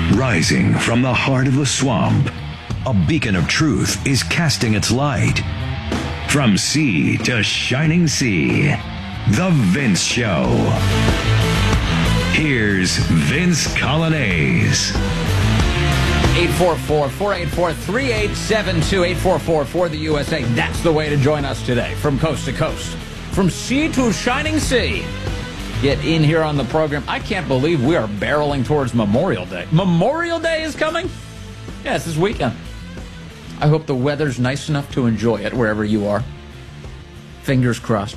Rising from the heart of the swamp, a beacon of truth is casting its light. From sea to shining sea, The Vince Show. Here's Vince Coglianese. 844-484-3872, 844 for the USA. That's the way to join us today, from coast to coast, from sea to shining sea. Get in here on the program. I can't believe we are barreling towards Memorial Day. Memorial Day is coming? Yeah, it's this weekend. I hope the weather's nice enough to enjoy it wherever you are. Fingers crossed.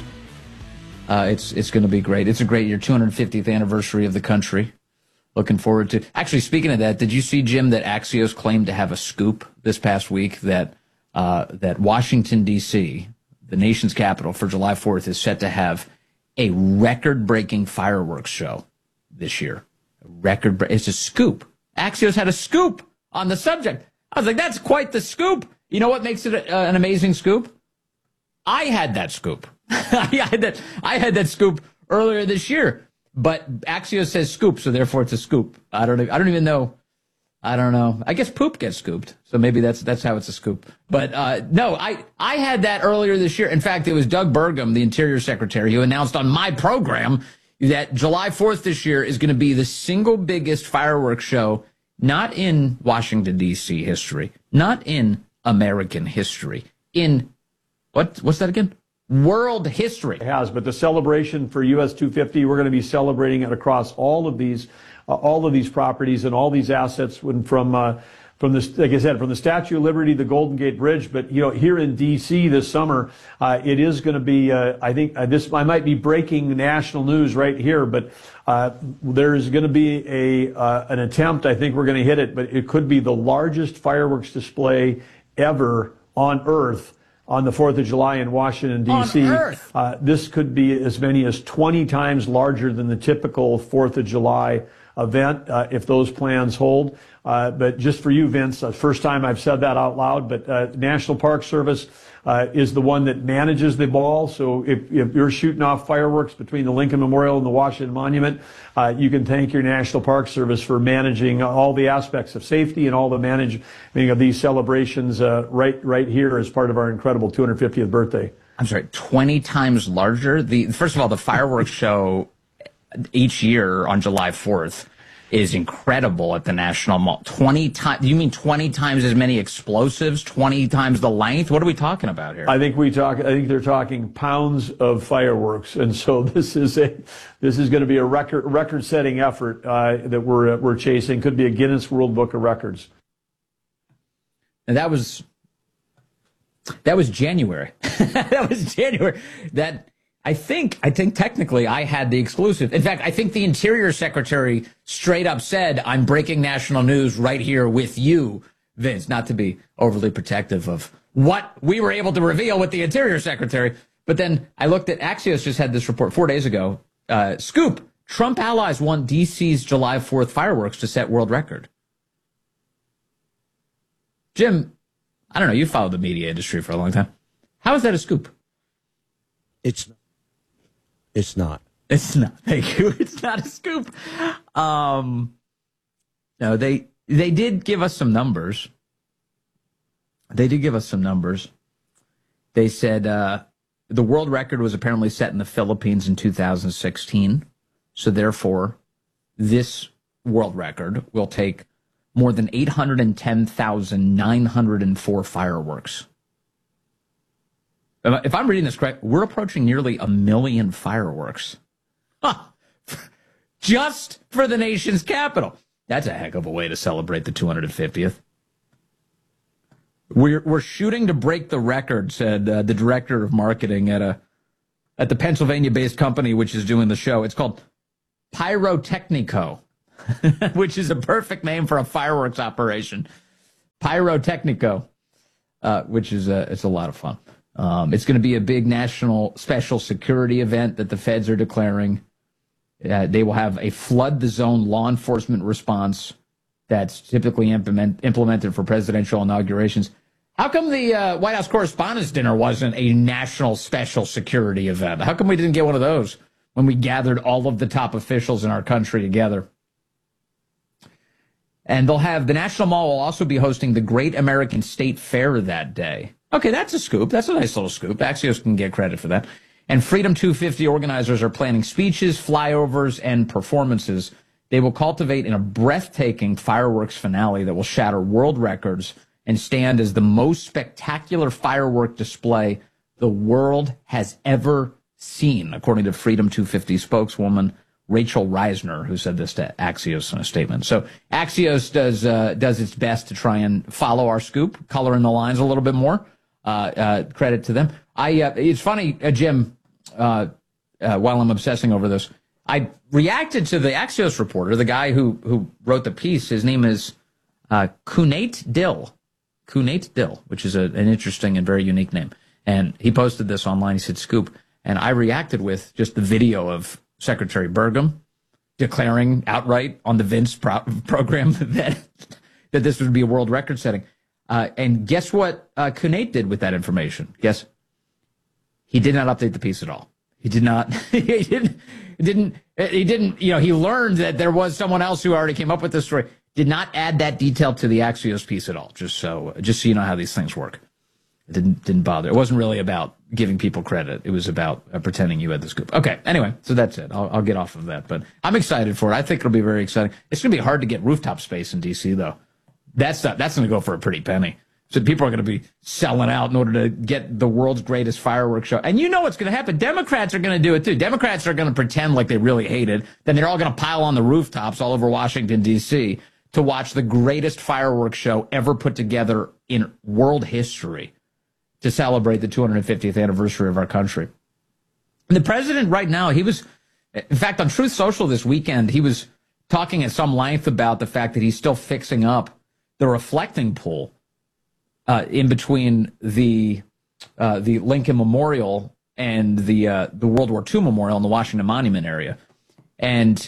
It's going to be great. It's a great year, 250th anniversary of the country. Looking forward to. Actually, speaking of that, did you see, Jim, that Axios claimed to have a scoop this past week that Washington, D.C., the nation's capital, for July 4th is set to have a record-breaking fireworks show this year. It's a scoop. Axios had a scoop on the subject. I was like, that's quite the scoop. You know what makes it an amazing scoop? I had that scoop. I had that scoop earlier this year. But Axios says scoop, so therefore it's a scoop. I don't even know. I don't know. I guess poop gets scooped, so maybe that's how it's a scoop. But no, I had that earlier this year. In fact, it was Doug Burgum, the Interior Secretary, who announced on my program that July 4th this year is going to be the single biggest fireworks show, not in Washington, D.C. history, not in American history, in what's that again? World history. It has, but the celebration for US 250, we're going to be celebrating it across all of these properties and all these assets from this, like I said, from the Statue of Liberty, the Golden Gate Bridge. But here in D.C. this summer, it is going to be. I think I might be breaking national news right here, but there's going to be an attempt. I think we're going to hit it, but it could be the largest fireworks display ever on Earth on the 4th of July in Washington, D.C. This could be as many as 20 times larger than the typical 4th of July event, if those plans hold. But just for you, Vince, first time I've said that out loud, but National Park Service is the one that manages the ball. So if you're shooting off fireworks between the Lincoln Memorial and the Washington Monument, you can thank your National Park Service for managing all the aspects of safety and all the managing of these celebrations right here as part of our incredible 250th birthday. I'm sorry, 20 times larger? First of all, the fireworks show each year on July 4th is incredible at the National Mall. 20 times? You mean 20 times as many explosives? 20 times the length? What are we talking about here? I think they're talking pounds of fireworks, and so this is going to be a record-setting effort that we're chasing. Could be a Guinness World Book of Records. And that was January. That was January. I think technically I had the exclusive. In fact, I think the Interior Secretary straight up said, I'm breaking national news right here with you, Vince, not to be overly protective of what we were able to reveal with the Interior Secretary. But then I looked at Axios just had this report 4 days ago. Scoop, Trump allies want D.C.'s July 4th fireworks to set world record. Jim, I don't know, you followed the media industry for a long time. How is that a scoop? It's not. It's not. Thank you. It's not a scoop. No, they did give us some numbers. They said the world record was apparently set in the Philippines in 2016. So therefore, this world record will take more than 810,904 fireworks. If I'm reading this correct, we're approaching nearly 1 million fireworks. Just for the nation's capital. That's a heck of a way to celebrate the 250th. We're shooting to break the record, said the director of marketing at the Pennsylvania-based company which is doing the show. It's called Pyrotechnico, which is a perfect name for a fireworks operation. Pyrotechnico, which is it's a lot of fun. It's going to be a big national special security event that the feds are declaring. They will have a flood the zone law enforcement response that's typically implemented for presidential inaugurations. How come the White House Correspondents' Dinner wasn't a national special security event? How come we didn't get one of those when we gathered all of the top officials in our country together? And they'll have the National Mall will also be hosting the Great American State Fair that day. Okay, that's a scoop. That's a nice little scoop. Axios can get credit for that. And Freedom 250 organizers are planning speeches, flyovers, and performances. They will cultivate in a breathtaking fireworks finale that will shatter world records and stand as the most spectacular firework display the world has ever seen, according to Freedom 250 spokeswoman Rachel Reisner, who said this to Axios in a statement. So Axios does its best to try and follow our scoop, color in the lines a little bit more. Credit to them. It's funny, Jim, while I'm obsessing over this, I reacted to the Axios reporter, the guy who wrote the piece. His name is Kunate Dill, which is an interesting and very unique name. And he posted this online. He said, "Scoop." And I reacted with just the video of Secretary Burgum declaring outright on the Vince program that this would be a world record setting. And guess what Kunate did with that information? Guess. He did not update the piece at all. He did not. He didn't. He learned that there was someone else who already came up with this story. Did not add that detail to the Axios piece at all. Just so you know how these things work. It didn't bother. It wasn't really about giving people credit. It was about pretending you had the scoop. Okay. Anyway, so that's it. I'll get off of that, but I'm excited for it. I think it'll be very exciting. It's going to be hard to get rooftop space in DC though. That's going to go for a pretty penny. So people are going to be selling out in order to get the world's greatest fireworks show. And you know what's going to happen. Democrats are going to do it too. Democrats are going to pretend like they really hate it. Then they're all going to pile on the rooftops all over Washington, D.C. to watch the greatest fireworks show ever put together in world history to celebrate the 250th anniversary of our country. And the president right now, in fact, on Truth Social this weekend, he was talking at some length about the fact that he's still fixing up the reflecting pool in between the Lincoln Memorial and the World War II Memorial in the Washington Monument area. And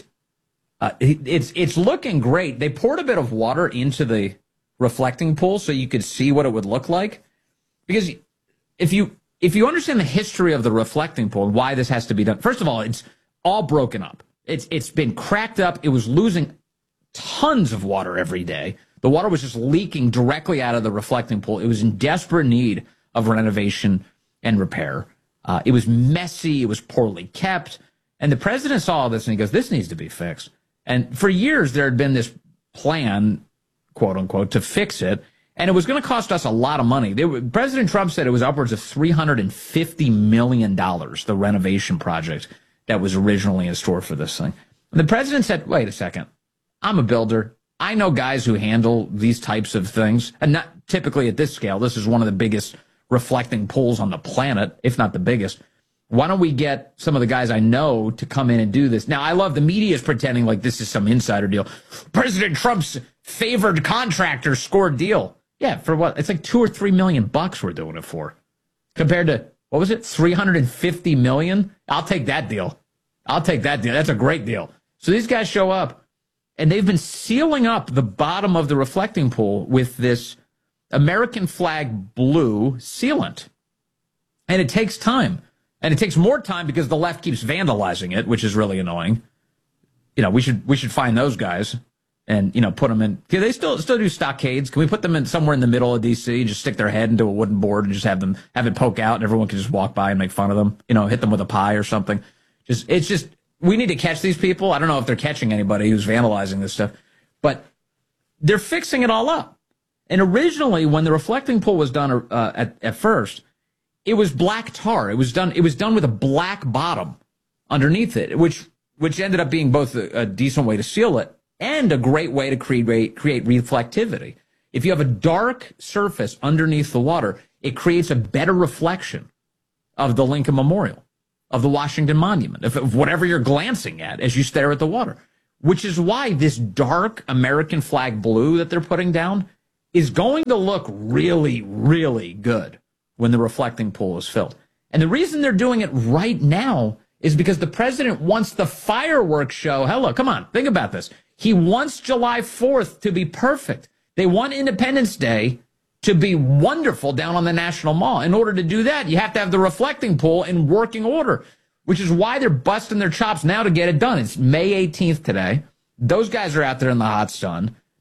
it's looking great. They poured a bit of water into the reflecting pool so you could see what it would look like. Because if you understand the history of the reflecting pool and why this has to be done, first of all, it's all broken up. It's been cracked up. It was losing tons of water every day. The water was just leaking directly out of the reflecting pool. It was in desperate need of renovation and repair. It was messy. It was poorly kept. And the president saw all this and he goes, this needs to be fixed. And for years, there had been this plan, quote unquote, to fix it. And it was going to cost us a lot of money. President Trump said it was upwards of $350 million, the renovation project that was originally in store for this thing. And the president said, wait a second, I'm a builder. I know guys who handle these types of things, and not typically at this scale. This is one of the biggest reflecting pools on the planet, if not the biggest. Why don't we get some of the guys I know to come in and do this? Now, I love the media is pretending like this is some insider deal. President Trump's favored contractor scored deal. Yeah, for what? It's like $2 or $3 million we're doing it for. Compared to, what was it, $350 million? I'll take that deal. That's a great deal. So these guys show up, and they've been sealing up the bottom of the reflecting pool with this American flag blue sealant. And it takes time. And it takes more time because the left keeps vandalizing it, which is really annoying. You know, we should find those guys and, put them in. Can they still do stockades? Can we put them in somewhere in the middle of D.C., just stick their head into a wooden board and just have it poke out and everyone can just walk by and make fun of them? Hit them with a pie or something. We need to catch these people. I don't know if they're catching anybody who's vandalizing this stuff, but they're fixing it all up. And originally, when the reflecting pool was done at first, it was black tar. It was done with a black bottom underneath it, which ended up being both a decent way to seal it and a great way to create reflectivity. If you have a dark surface underneath the water, it creates a better reflection of the Lincoln Memorial, of the Washington Monument, of whatever you're glancing at as you stare at the water, which is why this dark American flag blue that they're putting down is going to look really, really good when the reflecting pool is filled. And the reason they're doing it right now is because the president wants the fireworks show. Hello, come on, think about this. He wants July 4th to be perfect. They want Independence Day to be wonderful down on the National Mall. In order to do that, you have to have the reflecting pool in working order, which is why they're busting their chops now to get it done. It's May 18th today. Those guys are out there in the hot sun.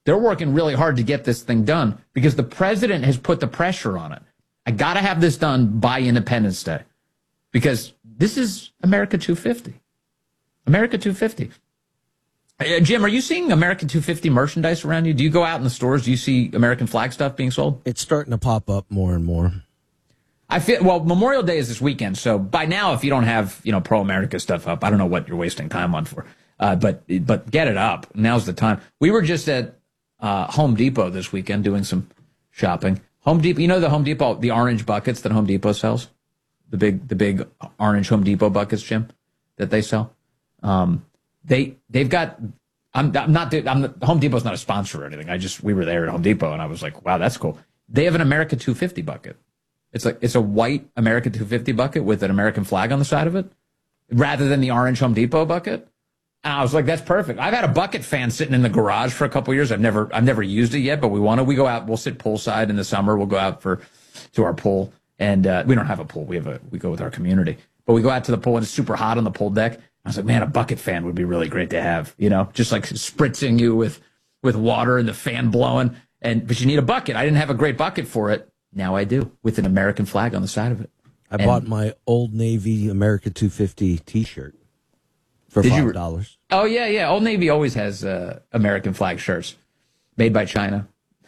They're working really hard to get this thing done because the president has put the pressure on it. I got to have this done by Independence Day because this is America 250. America 250. Jim, are you seeing America 250 merchandise around you? Do you go out in the stores? Do you see American flag stuff being sold? It's starting to pop up more and more. I feel, well, Memorial Day is this weekend, so by now, if you don't have, pro-America stuff up, I don't know what you're wasting time on for. But get it up. Now's the time. We were just at Home Depot this weekend doing some shopping. Home Depot, the Home Depot, the orange buckets that Home Depot sells, the big orange Home Depot buckets, Jim, that they sell. They've got. Home Depot's not a sponsor or anything. We were there at Home Depot, and I was like, wow, that's cool. They have an America 250 bucket. It's a white America 250 bucket with an American flag on the side of it, rather than the orange Home Depot bucket. And I was like, that's perfect. I've had a bucket fan sitting in the garage for a couple of years. I've never used it yet, but we go out. We'll sit poolside in the summer. We'll go out to our pool, and we don't have a pool. We go with our community, but we go out to the pool, and it's super hot on the pool deck. I was like, man, a bucket fan would be really great to have, just like spritzing you with water and the fan blowing. But you need a bucket. I didn't have a great bucket for it. Now I do, with an American flag on the side of it. I bought my Old Navy America 250 T-shirt for $5. Oh, yeah. Old Navy always has American flag shirts made by China.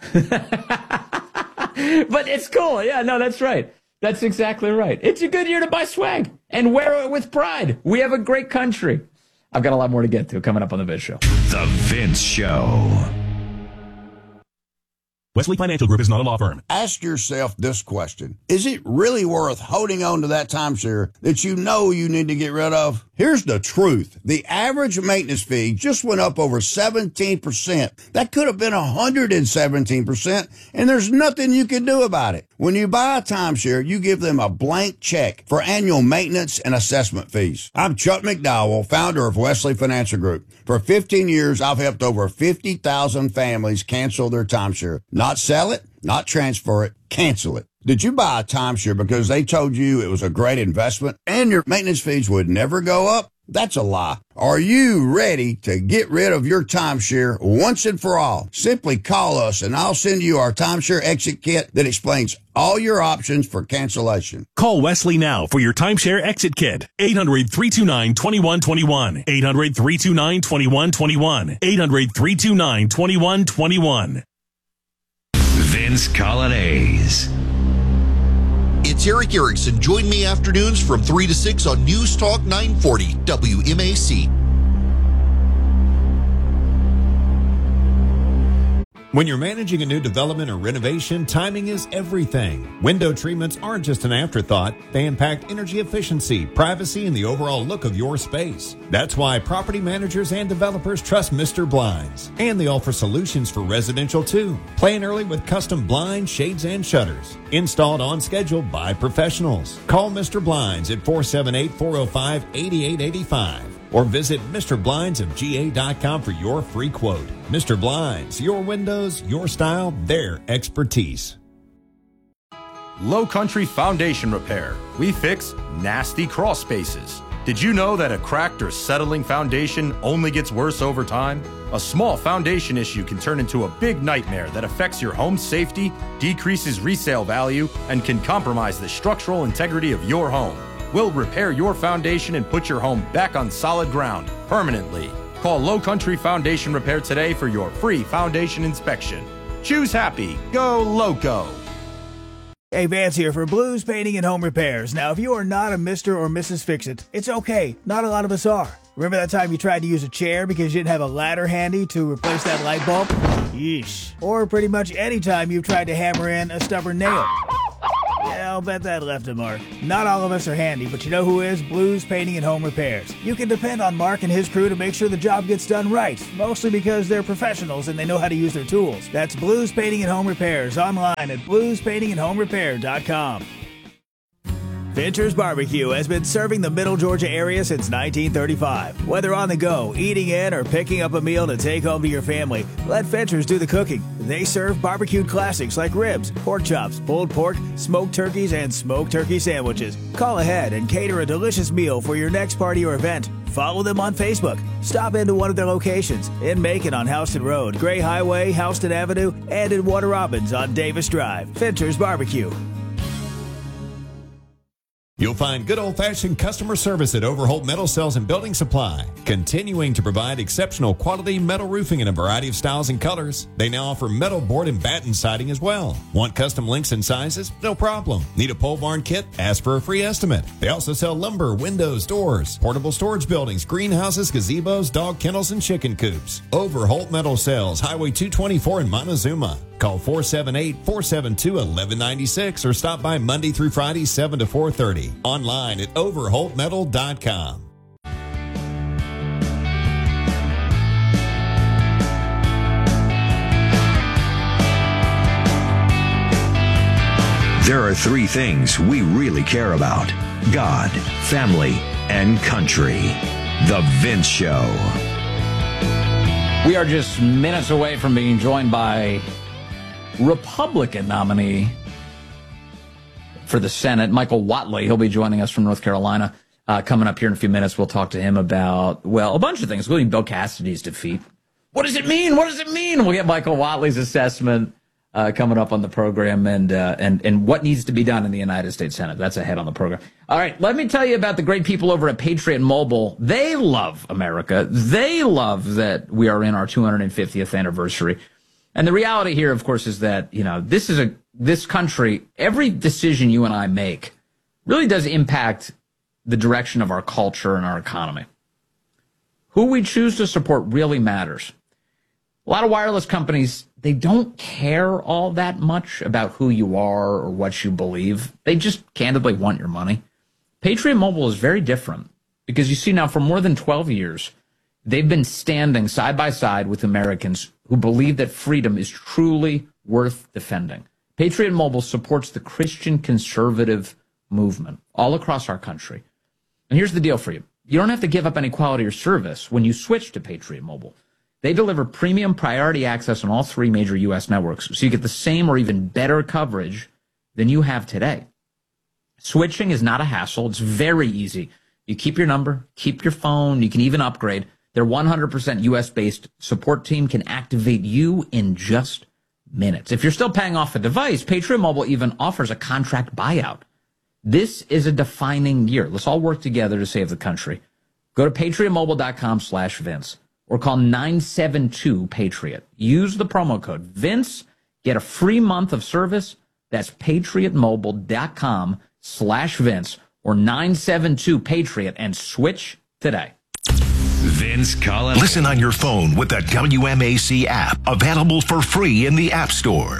But it's cool. Yeah, no, that's right. That's exactly right. It's a good year to buy swag and wear it with pride. We have a great country. I've got a lot more to get to coming up on The Vince Show. The Vince Show. Wesley Financial Group is not a law firm. Ask yourself this question. Is it really worth holding on to that timeshare that you know you need to get rid of? Here's the truth. The average maintenance fee just went up over 17%. That could have been 117%, and there's nothing you can do about it. When you buy a timeshare, you give them a blank check for annual maintenance and assessment fees. I'm Chuck McDowell, founder of Wesley Financial Group. For 15 years, I've helped over 50,000 families cancel their timeshare. Not sell it, not transfer it, cancel it. Did you buy a timeshare because they told you it was a great investment and your maintenance fees would never go up? That's a lie. Are you ready to get rid of your timeshare once and for all? Simply call us and I'll send you our timeshare exit kit that explains all your options for cancellation. Call Wesley now for your timeshare exit kit. 800-329-2121. 800-329-2121. 800-329-2121. Vince Colonnese. It's Eric Erickson. Join me afternoons from 3 to 6 on News Talk 940 WMAC. When you're managing a new development or renovation, timing is everything. Window treatments aren't just an afterthought. They impact energy efficiency, privacy, and the overall look of your space. That's why property managers and developers trust Mr. Blinds. And they offer solutions for residential too. Plan early with custom blinds, shades, and shutters. Installed on schedule by professionals. Call Mr. Blinds at 478-405-8885. Or visit MrBlindsofGA.com for your free quote. Mr. Blinds, your windows, your style, their expertise. Low Country Foundation Repair. We fix nasty crawl spaces. Did you know that a cracked or settling foundation only gets worse over time? A small foundation issue can turn into a big nightmare that affects your home's safety, decreases resale value, and can compromise the structural integrity of your home. We'll repair your foundation and put your home back on solid ground permanently. Call Low Country Foundation Repair today for your free foundation inspection. Choose happy. Go Loco. Hey, Vance here for Blues Painting and Home Repairs. Now, if you are not a Mr. or Mrs. Fix-It, it's okay. Not a lot of us are. Remember that time you tried to use a chair because you didn't have a ladder handy to replace that light bulb? Yeesh. Or pretty much any time you've tried to hammer in a stubborn nail. Yeah, I'll bet that left a mark. Not all of us are handy, but you know who is? Blues Painting and Home Repairs. You can depend on Mark and his crew to make sure the job gets done right, mostly because they're professionals and they know how to use their tools. That's Blues Painting and Home Repairs, online at bluespaintingandhomerepair.com. Fincher's Barbecue has been serving the Middle Georgia area since 1935. Whether on the go, eating in, or picking up a meal to take home to your family, let Fincher's do the cooking. They serve barbecued classics like ribs, pork chops, pulled pork, smoked turkeys, and smoked turkey sandwiches. Call ahead and cater a delicious meal for your next party or event. follow them on Facebook. Stop into one of their locations in Macon on Houston Road, Gray Highway, Houston Avenue, and in Warner Robins on Davis Drive. Finter's Barbecue. You'll find good old-fashioned customer service at Overholt Metal Sales and Building Supply, continuing to provide exceptional quality metal roofing in a variety of styles and colors. They now offer metal board and batten siding as well. Want custom lengths and sizes? No problem. Need a pole barn kit? Ask for a free estimate. They also sell lumber, windows, doors, portable storage buildings, greenhouses, gazebos, dog kennels, and chicken coops. Overholt Metal Sales, Highway 224 in Montezuma. Call 478-472-1196 or stop by Monday through Friday, 7 to 4:30. Online at overholtmetal.com. There are three things we really care about: God, family, and country. The Vince Show. We are just minutes away from being joined by Republican nominee for the Senate, Michael Whatley. He'll be joining us from North Carolina coming up here in a few minutes. We'll talk to him about, well, a bunch of things, including Bill Cassidy's defeat. What does it mean? What does it mean? We'll get Michael Whatley's assessment coming up on the program and what needs to be done in the United States Senate. That's ahead on the program. All right, let me tell you about the great people over at Patriot Mobile. They love America. They love that we are in our 250th anniversary. And the reality here, of course, is that, this country, every decision you and I make really does impact the direction of our culture and our economy. Who we choose to support really matters. A lot of wireless companies, they don't care all that much about who you are or what you believe. They just candidly want your money. Patriot Mobile is very different because you see now for more than 12 years, they've been standing side by side with Americans who believe that freedom is truly worth defending. Patriot Mobile supports the Christian conservative movement all across our country. And here's the deal for you. You don't have to give up any quality or service when you switch to Patriot Mobile. They deliver premium priority access on all three major U.S. networks, so you get the same or even better coverage than you have today. Switching is not a hassle. It's very easy. You keep your number, keep your phone. You can even upgrade. Their 100% U.S.-based support team can activate you in just minutes. If you're still paying off a device, Patriot Mobile even offers a contract buyout. This is a defining year. Let's all work together to save the country. Go to patriotmobile.com/Vince or call 972-PATRIOT. Use the promo code Vince. Get a free month of service. That's patriotmobile.com/Vince or 972-PATRIOT and switch today. Vince Collins. Listen on your phone with the WMAC app, available for free in the App Store.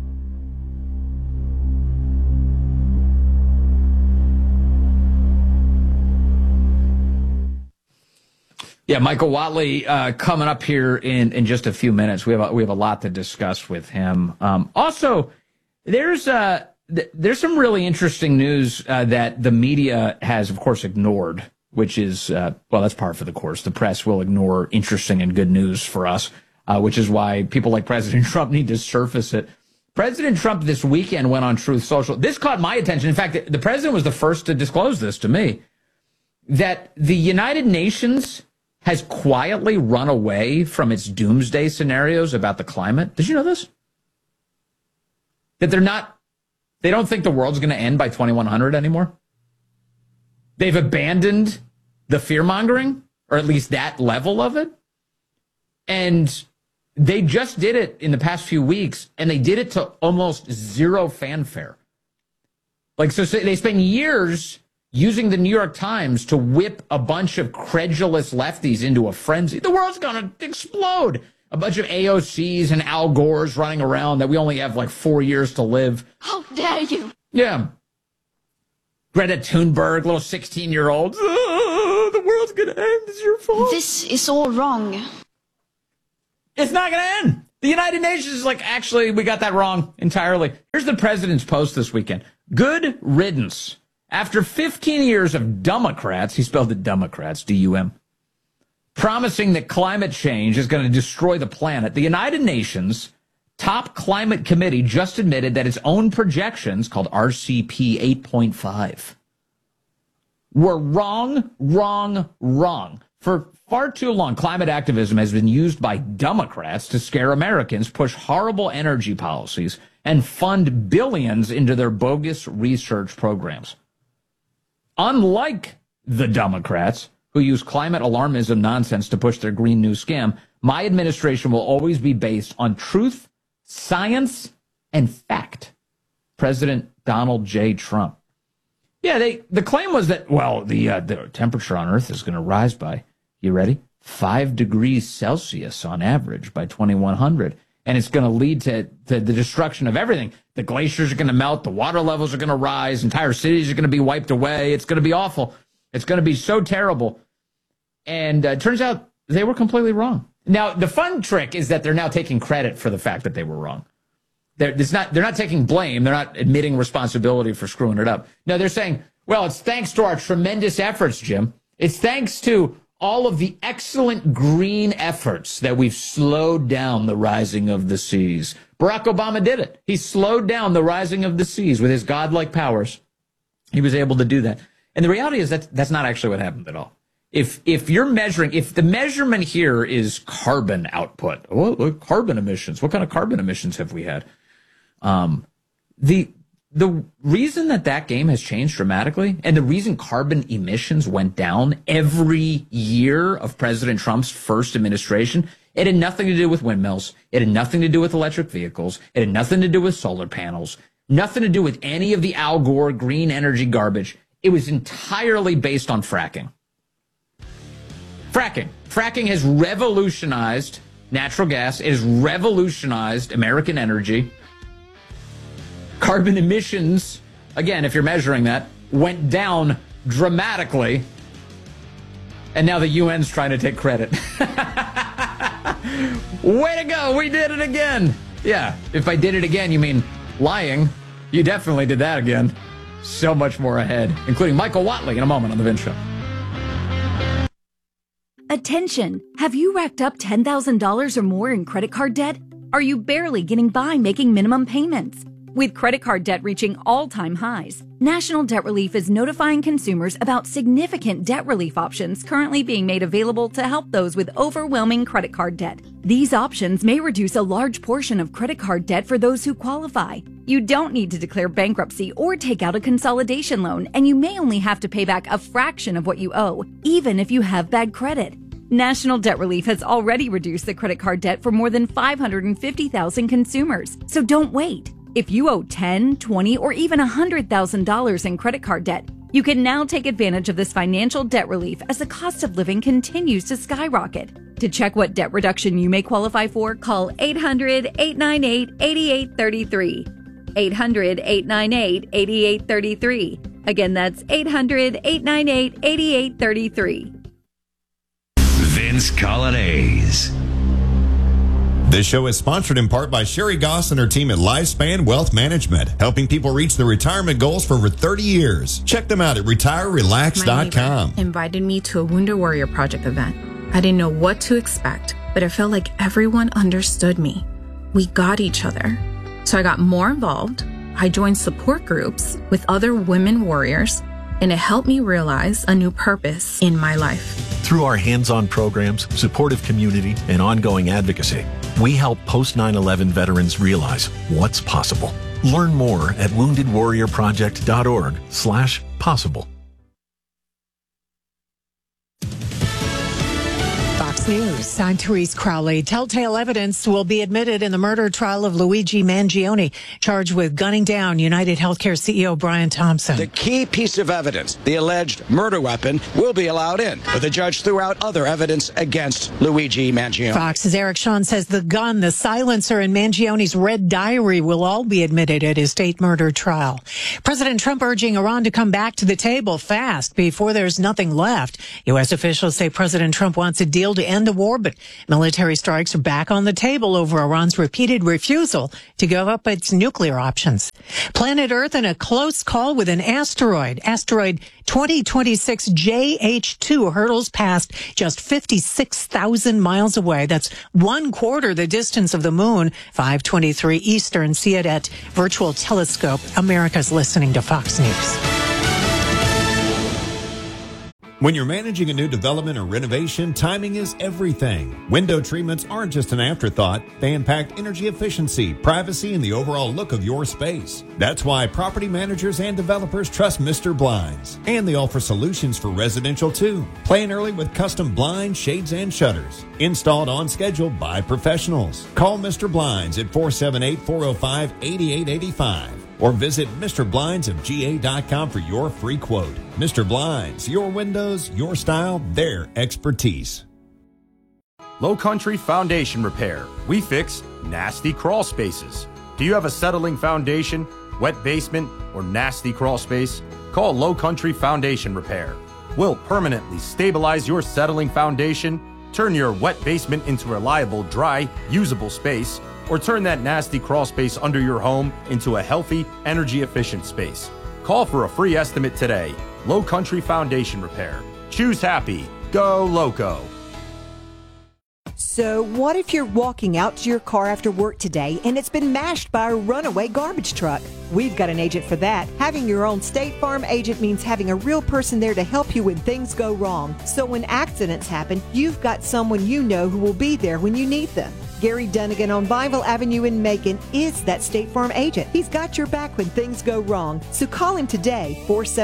Yeah, Michael Whatley coming up here in just a few minutes. We have a lot to discuss with him. Also, there's some really interesting news that the media has, of course, ignored. Which is, that's par for the course. The press will ignore interesting and good news for us, which is why people like President Trump need to surface it. President Trump this weekend went on Truth Social. This caught my attention. In fact, the president was the first to disclose this to me, that the United Nations has quietly run away from its doomsday scenarios about the climate. Did you know this? That they don't think the world's going to end by 2100 anymore? They've abandoned the fear-mongering, or at least that level of it. And they just did it in the past few weeks, and they did it to almost zero fanfare. So they spent years using the New York Times to whip a bunch of credulous lefties into a frenzy. The world's going to explode. A bunch of AOCs and Al Gores running around that we only have 4 years to live. How dare you? Yeah. Greta Thunberg, little 16-year-old. The world's going to end. It's your fault. This is all wrong. It's not going to end. The United Nations is actually, we got that wrong entirely. Here's the president's post this weekend. Good riddance. After 15 years of Democrats, he spelled it Democrats, D-U-M, promising that climate change is going to destroy the planet, the United Nations top climate committee just admitted that its own projections, called RCP 8.5, were wrong. For far too long, climate activism has been used by Democrats to scare Americans, push horrible energy policies, and fund billions into their bogus research programs. Unlike the Democrats, who use climate alarmism nonsense to push their Green New scam, my administration will always be based on truth, science, and fact. President Donald J. Trump. Yeah, the claim was that, well, the temperature on Earth is going to rise by, you ready? 5 degrees Celsius on average by 2100. And it's going to lead to the destruction of everything. The glaciers are going to melt. The water levels are going to rise. Entire cities are going to be wiped away. It's going to be awful. It's going to be so terrible. And it turns out they were completely wrong. Now, the fun trick is that they're now taking credit for the fact that they were wrong. They're not taking blame. They're not admitting responsibility for screwing it up. No, they're saying, well, it's thanks to our tremendous efforts, Jim. It's thanks to all of the excellent green efforts that we've slowed down the rising of the seas. Barack Obama did it. He slowed down the rising of the seas with his godlike powers. He was able to do that. And the reality is that's not actually what happened at all. If you're measuring, if the measurement here is carbon output, carbon emissions, what kind of carbon emissions have we had? The reason that game has changed dramatically, and the reason carbon emissions went down every year of President Trump's first administration, it had nothing to do with windmills. It had nothing to do with electric vehicles. It had nothing to do with solar panels. Nothing to do with any of the Al Gore green energy garbage. It was entirely based on fracking. Fracking has revolutionized natural gas. It has revolutionized American energy. Carbon emissions, again, if you're measuring that, went down dramatically. And now the UN's trying to take credit. Way to go. We did it again. Yeah, if I did it again, you mean lying. You definitely did that again. So much more ahead, including Michael Watley in a moment on The Vince Show. Attention! Have you racked up $10,000 or more in credit card debt? Are you barely getting by making minimum payments? With credit card debt reaching all-time highs, National Debt Relief is notifying consumers about significant debt relief options currently being made available to help those with overwhelming credit card debt. These options may reduce a large portion of credit card debt for those who qualify. You don't need to declare bankruptcy or take out a consolidation loan, and you may only have to pay back a fraction of what you owe, even if you have bad credit. National Debt Relief has already reduced the credit card debt for more than 550,000 consumers, so don't wait. If you owe $10,000, $20,000, or even $100,000 in credit card debt, you can now take advantage of this financial debt relief as the cost of living continues to skyrocket. To check what debt reduction you may qualify for, call 800-898-8833. 800-898-8833. Again, that's 800-898-8833. Vince Colonnese. This show is sponsored in part by Sherry Goss and her team at Lifespan Wealth Management, helping people reach their retirement goals for over 30 years. Check them out at retirerelax.com. Invited me to a Wounded Warrior Project event. I didn't know what to expect, but it felt like everyone understood me. We got each other. So I got more involved. I joined support groups with other women warriors, and it helped me realize a new purpose in my life. Through our hands-on programs, supportive community, and ongoing advocacy, we help post 9/11 veterans realize what's possible. Learn more at woundedwarriorproject.org/possible. Fox News. I'm Therese Crowley. Telltale evidence will be admitted in the murder trial of Luigi Mangione, charged with gunning down United Healthcare CEO Brian Thompson. The key piece of evidence, the alleged murder weapon, will be allowed in, but the judge threw out other evidence against Luigi Mangione. Fox's Eric Shawn says the gun, the silencer, and Mangione's red diary will all be admitted at his state murder trial. President Trump urging Iran to come back to the table fast before there's nothing left. U.S. officials say President Trump wants a deal to end the war, but military strikes are back on the table over Iran's repeated refusal to give up its nuclear options. Planet Earth in a close call with an asteroid. Asteroid 2026 JH2 hurtles past just 56,000 miles away. That's 1/4 the distance of the moon. 5:23 Eastern. See it at Virtual Telescope. America's listening to Fox News. When you're managing a new development or renovation, timing is everything. Window treatments aren't just an afterthought. They impact energy efficiency, privacy, and the overall look of your space. That's why property managers and developers trust Mr. Blinds. And they offer solutions for residential too. Plan early with custom blinds, shades, and shutters. Installed on schedule by professionals. Call Mr. Blinds at 478-405-8885. Or visit MrBlindsofGA.com for your free quote. Mr. Blinds, your windows, your style, their expertise. Low Country Foundation Repair. We fix nasty crawl spaces. Do you have a settling foundation, wet basement, or nasty crawl space? Call Low Country Foundation Repair. We'll permanently stabilize your settling foundation, turn your wet basement into a reliable, dry, usable space, or turn that nasty crawl space under your home into a healthy, energy-efficient space. Call for a free estimate today. Low Country Foundation Repair. Choose happy. Go Loco. So what if you're walking out to your car after work today and it's been mashed by a runaway garbage truck? We've got an agent for that. Having your own State Farm agent means having a real person there to help you when things go wrong. So when accidents happen, you've got someone you know who will be there when you need them. Gary Dunnigan on Biville Avenue in Macon is that State Farm agent. He's got your back when things go wrong. So call him today,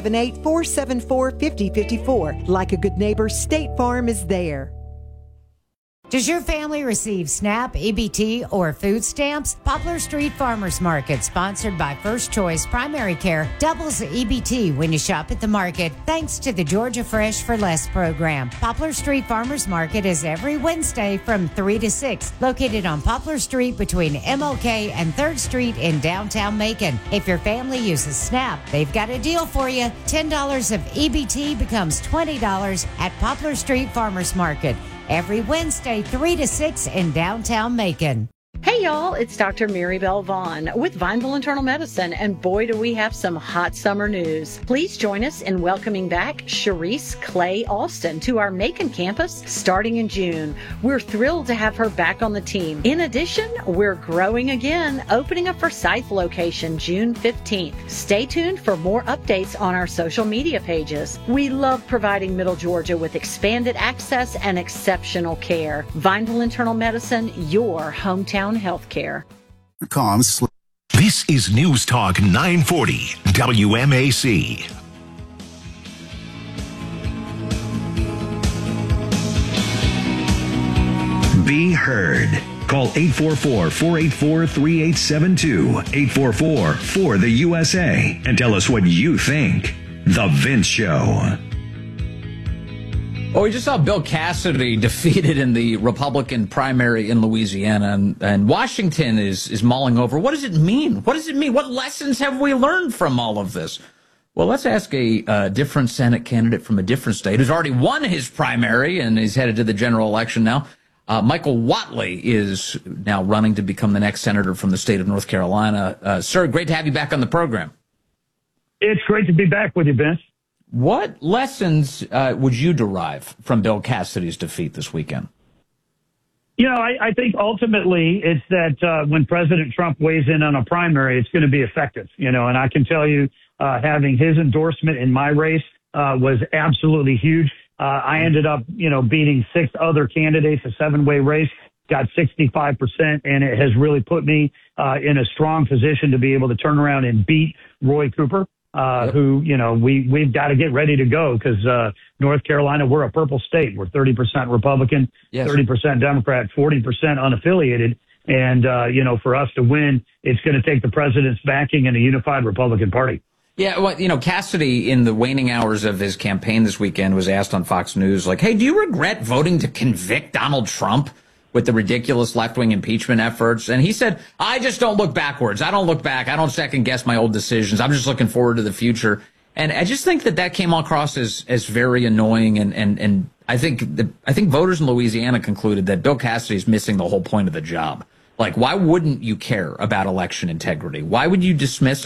478-474-5054. Like a good neighbor, State Farm is there. Does your family receive SNAP, EBT, or food stamps? Poplar Street Farmers Market, sponsored by First Choice Primary Care, doubles the EBT when you shop at the market, thanks to the Georgia Fresh for Less program. Poplar Street Farmers Market is every Wednesday from 3 to 6, located on Poplar Street between MLK and 3rd Street in downtown Macon. If your family uses SNAP, they've got a deal for you. $10 of EBT becomes $20 at Poplar Street Farmers Market. Every Wednesday, 3 to 6 in downtown Macon. Hey y'all, it's Dr. Maribel Vaughn with Vineville Internal Medicine, and boy do we have some hot summer news. Please join us in welcoming back Sharice Clay Alston to our Macon campus starting in June. We're thrilled to have her back on the team. In addition, we're growing again, opening a Forsyth location June 15th. Stay tuned for more updates on our social media pages. We love providing Middle Georgia with expanded access and exceptional care. Vineville Internal Medicine, your hometown healthcare. This is News Talk 940 WMAC. Be heard. Call 844-484-3872, 844-4-the-USA, and tell us what you think. The Vince Show. Well, we just saw Bill Cassidy defeated in the Republican primary in Louisiana, and Washington is mulling over. What does it mean? What does it mean? What lessons have we learned from all of this? Well, let's ask a different Senate candidate from a different state who's already won his primary and is headed to the general election now. Michael Whatley is now running to become the next senator from the state of North Carolina. Sir, great to have you back on the program. It's great to be back with you, Vince. What lessons would you derive from Bill Cassidy's defeat this weekend? You know, I think ultimately it's that when President Trump weighs in on a primary, it's going to be effective, you know, and I can tell you having his endorsement in my race was absolutely huge. I ended up, you know, beating 6 other candidates, a 7-way race, got 65%, and it has really put me in a strong position to be able to turn around and beat Roy Cooper. Who, you know, we've got to get ready to go because North Carolina, we're a purple state. We're 30% Republican, yes. 30% Democrat, 40% unaffiliated. And, you know, for us to win, it's going to take the president's backing and a unified Republican Party. Yeah, well, you know, Cassidy, in the waning hours of his campaign this weekend, was asked on Fox News, like, hey, do you regret voting to convict Donald Trump with the ridiculous left-wing impeachment efforts? And he said, I just don't look backwards. I don't look back. I don't second-guess my old decisions. I'm just looking forward to the future. And I just think that came across as very annoying. And I think voters in Louisiana concluded that Bill Cassidy is missing the whole point of the job. Like, why wouldn't you care about election integrity? Why would you dismiss